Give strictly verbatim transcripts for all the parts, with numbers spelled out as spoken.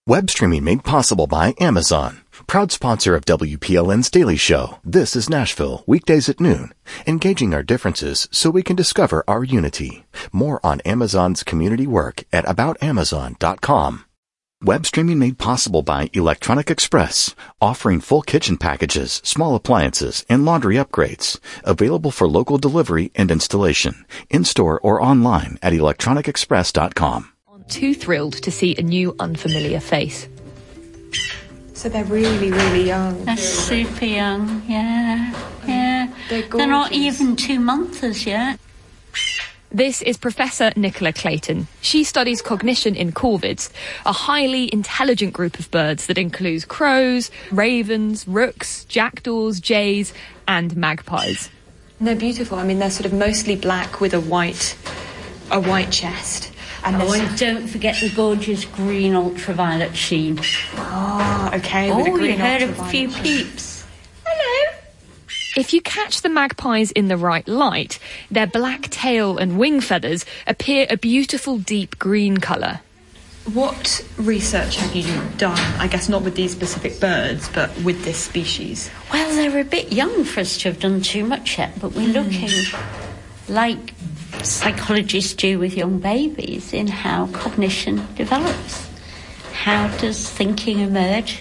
Web streaming made possible by Amazon. Proud sponsor of W P L N's Daily Show. This is Nashville, weekdays at noon. Engaging our differences so we can discover our unity. More on Amazon's community work at about amazon dot com. Web streaming made possible by Electronic Express, offering full kitchen packages, small appliances, and laundry upgrades. Available for local delivery and installation, in-store or online at electronic express dot com. Too thrilled to see a new unfamiliar face. So they're really, really young. They're super young, yeah, yeah. They're, they're not even two months yet. This is Professor Nicola Clayton. She studies cognition in corvids, a highly intelligent group of birds that includes crows, ravens, rooks, jackdaws, jays, and magpies. And they're beautiful. I mean, they're sort of mostly black with a white, a white chest. And oh, and don't forget the gorgeous green ultraviolet sheen. Oh, okay. Oh, with a green you heard of a few sheen. peeps. Hello. If you catch the magpies in the right light, their black tail and wing feathers appear a beautiful deep green colour. What research have you done? I guess not with these specific birds, but with this species. Well, they're a bit young for us to have done too much yet, but we're mm. looking like psychologists do with young babies in how cognition develops. How does thinking emerge?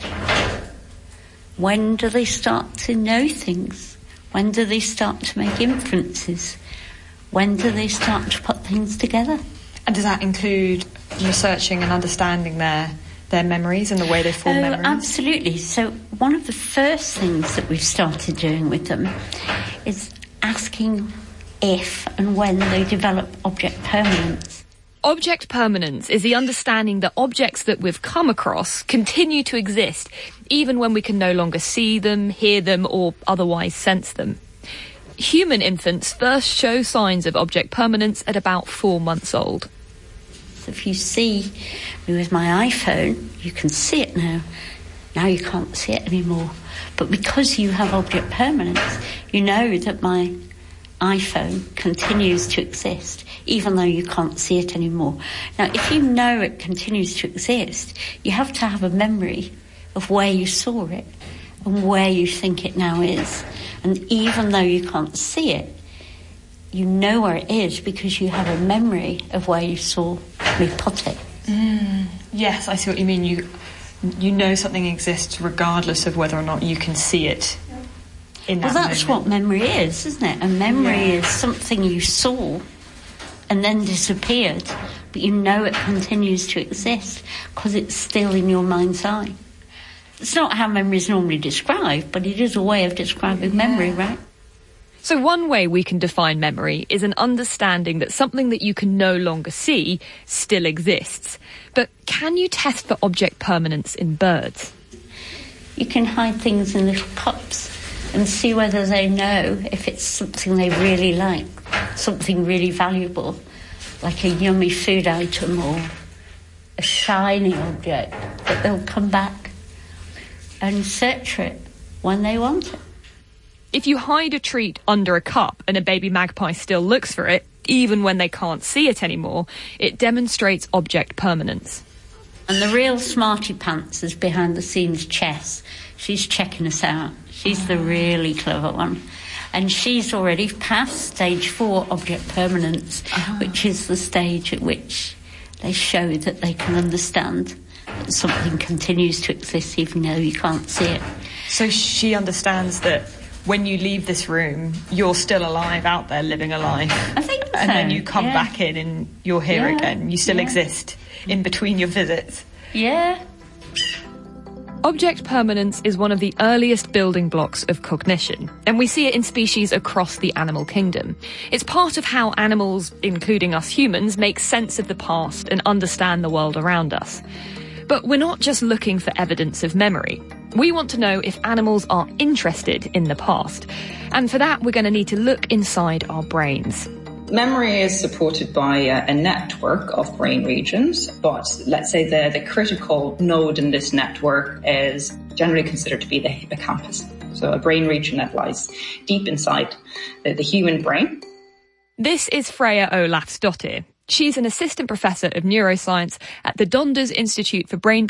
When do they start to know things? When do they start to make inferences? When do they start to put things together? And does that include researching and understanding their their memories and the way they form oh, memories? Absolutely. So one of the first things that we've started doing with them is asking if and when they develop object permanence. Object permanence is the understanding that objects that we've come across continue to exist even when we can no longer see them, hear them, or otherwise sense them. Human infants first show signs of object permanence at about four months old. So if you see me with my iPhone, you can see it now. Now you can't see it anymore. But because you have object permanence, you know that my iPhone continues to exist, even though you can't see it anymore. Now, if you know it continues to exist, you have to have a memory of where you saw it and where you think it now is. And even though you can't see it, you know where it is because you have a memory of where you saw me put it. Mm, yes, I see what you mean. You, you know something exists regardless of whether or not you can see it. In that well, that's moment. what memory is, isn't it? A memory yeah. is something you saw and then disappeared, but you know it continues to exist because it's still in your mind's eye. It's not how memory is normally described, but it is a way of describing yeah. memory, right? So one way we can define memory is an understanding that something that you can no longer see still exists. But can you test for object permanence in birds? You can hide things in little cups and see whether they know if it's something they really like, something really valuable, like a yummy food item or a shiny object, that they'll come back and search for it when they want it. If you hide a treat under a cup and a baby magpie still looks for it, even when they can't see it anymore, it demonstrates object permanence. And the real smarty pants is behind the scenes Chess. She's checking us out. She's the really clever one. And she's already passed stage four object permanence, uh-huh. which is the stage at which they show that they can understand that something continues to exist even though you can't see it. So she understands that when you leave this room, you're still alive out there living a life. I think so. And then you come yeah. back in and you're here yeah. again. You still yeah. exist in between your visits. Yeah. Object permanence is one of the earliest building blocks of cognition, and we see it in species across the animal kingdom. It's part of how animals, including us humans, make sense of the past and understand the world around us. But we're not just looking for evidence of memory. We want to know if animals are interested in the past. And for that, we're going to need to look inside our brains. Memory is supported by a, a network of brain regions, but let's say the, the critical node in this network is generally considered to be the hippocampus. So a brain region that lies deep inside the, the human brain. This is Freya Olafsdottir. She's an assistant professor of neuroscience at the Donders Institute for Brain